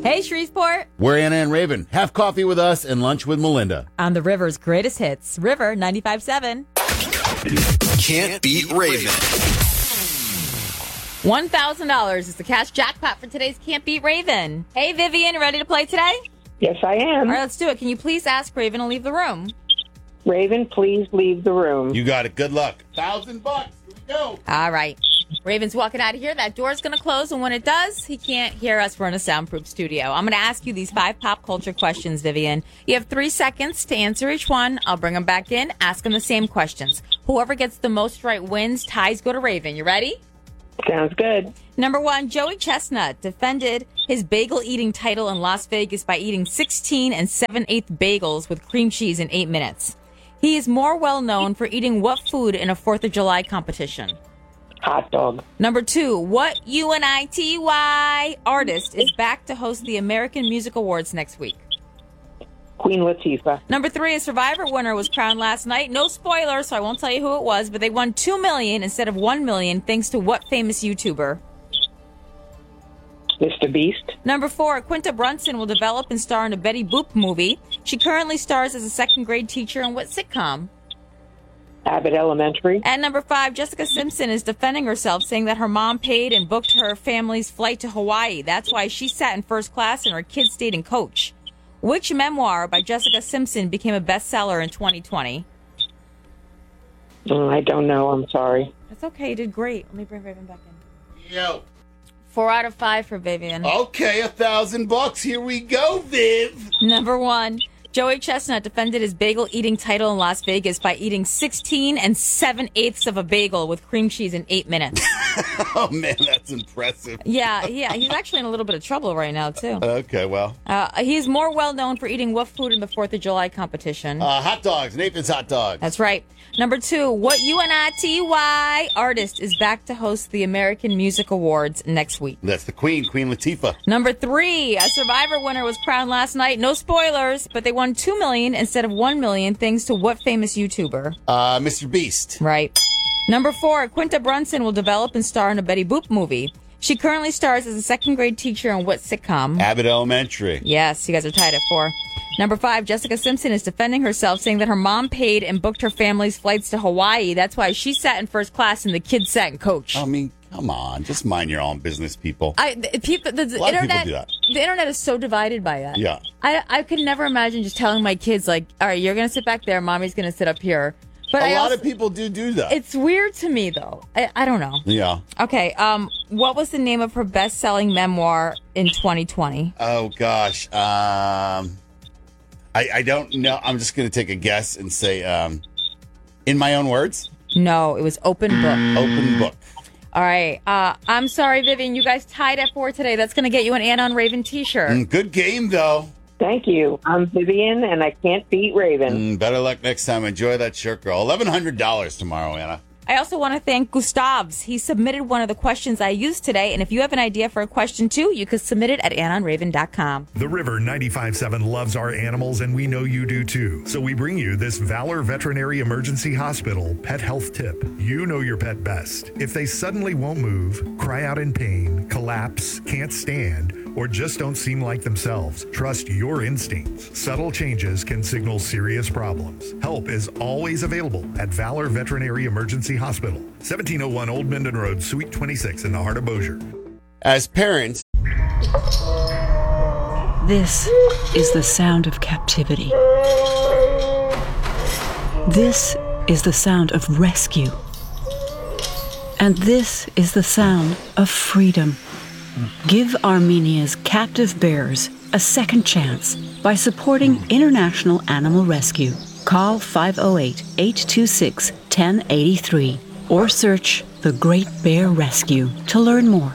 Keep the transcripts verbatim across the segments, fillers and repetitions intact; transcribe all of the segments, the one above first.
Hey, Shreveport. We're Anna and Raven. Have coffee with us and lunch with Melinda. On the River's greatest hits. River ninety-five point seven. Can't beat Raven. one thousand dollars is the cash jackpot for today's Can't Beat Raven. Hey, Vivian, ready to play today? Yes, I am. All right, let's do it. Can you please ask Raven to leave the room? Raven, please leave the room. You got it. Good luck. Thousand bucks. Here we go. All right. Raven's walking out of here. That door's going to close, and when it does, he can't hear us. We're in a soundproof studio. I'm going to ask you these five pop culture questions, Vivian. You have three seconds to answer each one. I'll bring them back in, ask them the same questions. Whoever gets the most right wins. Ties go to Raven. You ready? Sounds good. Number one, Joey Chestnut defended his bagel eating title in Las Vegas by eating sixteen and seven eighths bagels with cream cheese in eight minutes. He is more well known for eating what food in a fourth of July competition? Hot dog. Number two, what U N I T Y artist is back to host the American Music Awards next week? Queen Latifah. Number three, a Survivor winner was crowned last night. No spoilers, so I won't tell you who it was, but they won two million dollars instead of one million dollars thanks to what famous YouTuber? Mister Beast. Number four, Quinta Brunson will develop and star in a Betty Boop movie. She currently stars as a second grade teacher in what sitcom? Abbott Elementary. And number five, Jessica Simpson is defending herself, saying that her mom paid and booked her family's flight to Hawaii. That's why she sat in first class and her kids stayed in coach. Which memoir by Jessica Simpson became a bestseller in twenty twenty? Oh, I don't know. I'm sorry. That's okay. You did great. Let me bring Raven back in. Yo. Four out of five for Vivian. Okay, a thousand bucks. Here we go, Viv. Number one, Joey Chestnut defended his bagel eating title in Las Vegas by eating sixteen and seven eighths of a bagel with cream cheese in eight minutes. Oh, man, that's impressive. Yeah, yeah. He's actually in a little bit of trouble right now, too. Okay, well. Uh, he's more well known for eating what food in the fourth of July competition? Uh, hot dogs. Nathan's hot dogs. That's right. Number two, what U N I T Y artist is back to host the American Music Awards next week? That's the Queen, Queen Latifah. Number three, a Survivor winner was crowned last night. No spoilers, but they won two million dollars instead of one million dollars thanks to what famous YouTuber? Uh, Mister Beast. Right. Number four, Quinta Brunson will develop and star in a Betty Boop movie. She currently stars as a second grade teacher in what sitcom? Abbott Elementary. Yes, you guys are tied at four. Number five, Jessica Simpson is defending herself, saying that her mom paid and booked her family's flights to Hawaii. That's why she sat in first class and the kids sat in coach. I mean, come on. Just mind your own business, people. I, the, people, the, the A lot of internet, people do that. the internet is so divided by that. Yeah. I, I could never imagine just telling my kids, like, all right, you're going to sit back there, mommy's going to sit up here. But a I lot also, of people do do that. It's weird to me, though. I, I don't know. Yeah. Okay. Um, what was the name of her best-selling memoir in twenty twenty? Oh, gosh. Um, I, I don't know. I'm just going to take a guess and say, um, in my own words? No, it was Open Book. Open Book. All right. Uh, I'm sorry, Vivian. You guys tied at four today. That's going to get you an Anna on Raven t-shirt. Mm, good game, though. Thank you. I'm Vivian, and I can't beat Raven. Mm, better luck next time. Enjoy that shirt, girl. eleven hundred dollars tomorrow, Anna. I also want to thank Gustavs. He submitted one of the questions I used today, and if you have an idea for a question, too, you could submit it at anna on raven dot com. The River ninety-five point seven loves our animals, and we know you do, too. So we bring you this Valor Veterinary Emergency Hospital pet health tip. You know your pet best. If they suddenly won't move, cry out in pain, collapse, can't stand, or just don't seem like themselves, trust your instincts. Subtle changes can signal serious problems. Help is always available at Valor Veterinary Emergency Hospital, seventeen oh one Old Minden Road, Suite twenty-six in the heart of Bossier. As parents, this is the sound of captivity. This is the sound of rescue. And this is the sound of freedom. Give Armenia's captive bears a second chance by supporting International Animal Rescue. Call five oh eight, eight two six, one oh eight three or search The Great Bear Rescue to learn more.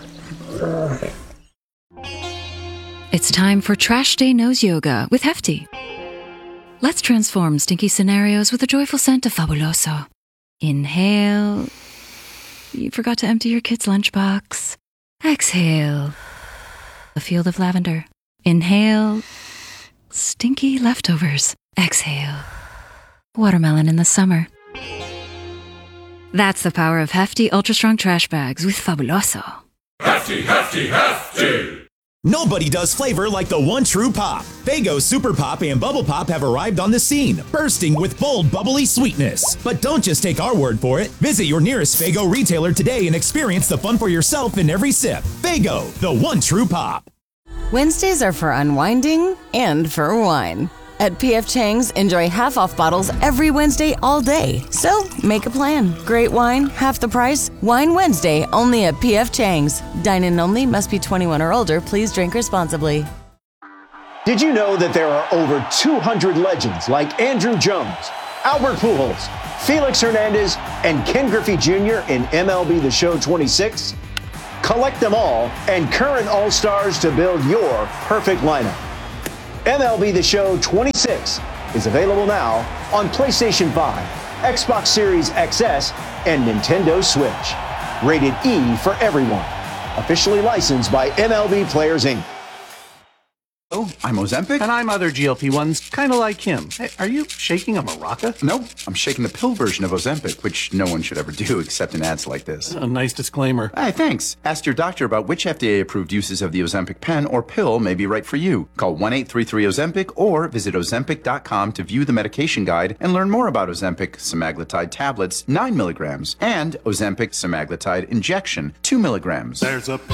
It's time for Trash Day Nose Yoga with Hefty. Let's transform stinky scenarios with a joyful scent of Fabuloso. Inhale. You forgot to empty your kid's lunchbox. Exhale. A field of lavender. Inhale. Stinky leftovers. Exhale. Watermelon in the summer. That's the power of Hefty Ultra Strong Trash Bags with Fabuloso. Hefty, hefty, hefty! Nobody does flavor like the one true pop. Faygo Super Pop and Bubble Pop have arrived on the scene, bursting with bold, bubbly sweetness. But don't just take our word for it. Visit your nearest Faygo retailer today and experience the fun for yourself in every sip. Faygo, the one true pop. Wednesdays are for unwinding and for wine. At P F Chang's, enjoy half-off bottles every Wednesday all day. So, make a plan. Great wine, half the price. Wine Wednesday, only at P F Chang's. Dine-in only, must be twenty-one or older. Please drink responsibly. Did you know that there are over two hundred legends like Andrew Jones, Albert Pujols, Felix Hernandez, and Ken Griffey Junior in M L B The Show twenty-six? Collect them all and current All-Stars to build your perfect lineup. M L B The Show twenty-six is available now on PlayStation five, Xbox Series X S, and Nintendo Switch. Rated E for everyone. Officially licensed by M L B Players, Incorporated. Oh, I'm Ozempic. And I'm other G L P ones, kind of like him. Hey, are you shaking a maraca? No, I'm shaking the pill version of Ozempic, which no one should ever do except in ads like this. A nice disclaimer. Hey, thanks. Ask your doctor about which F D A-approved uses of the Ozempic pen or pill may be right for you. Call one eight three three Ozempic or visit Ozempic dot com to view the medication guide and learn more about Ozempic semaglutide tablets, nine milligrams, and Ozempic semaglutide injection, two milligrams. There's a